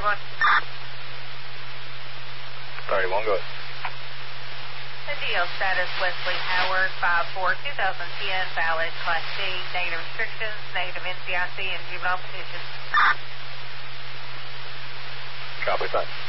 31. 31, go ahead. The DL status, Wesley Howard, 5-4, 2010, valid Class D, negative restrictions, negative NCIC, and juvenile petition. Copy, thanks.